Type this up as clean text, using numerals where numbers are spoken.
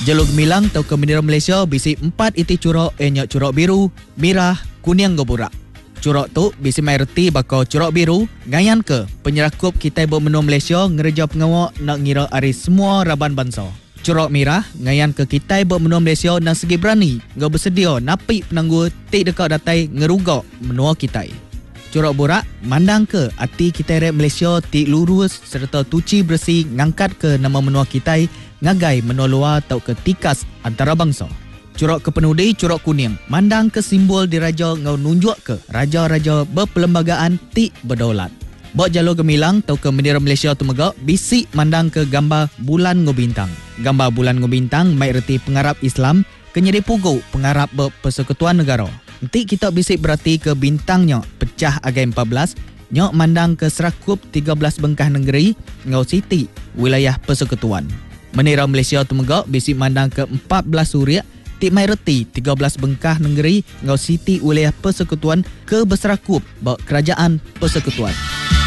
Jalur Gemilang atau ke bendera Malaysia bisi 4 iti curok enyak curok biru, merah, kuning ke burak. Curok tu bisi mai reti bakal curok biru ngayan ke penyerakup kita bermenua Malaysia ngereja pengawak nak ngira ari semua raban bangsa. Curok merah ngayan ke kita bermenua Malaysia nak segi berani ngau bersedia napi penangguh tik dekat datai ngerugak menua kita. Curok burak mandang ke ati kita rep Malaysia tik lurus serta tuci bersih ngangkat ke nama menua kita ngagai menua luar atau ke tikas antara bangsa. Curok kepenudi curok kuning mandang ke simbol diraja ngau nunjuk ke raja-raja berperlembagaan tik berdaulat. Bok jalur Gemilang atau ke bendera Malaysia tu megak bisik mandang ke gambar bulan ngobintang. Gambar bulan ngobintang mai reti pengarap Islam kenyedi pugu pengarap berpersekutuan negara. Nanti kita bisik berarti ke bintangnya pecah agai 14 nyok mandang ke serakup 13 bengkah negeri ngau siti wilayah persekutuan. Bendera Malaysia tu megak bisik mandang ke 14 suria tik mai reti 13 bengkah negeri ngau siti wilayah persekutuan ke berserakup bak kerajaan persekutuan.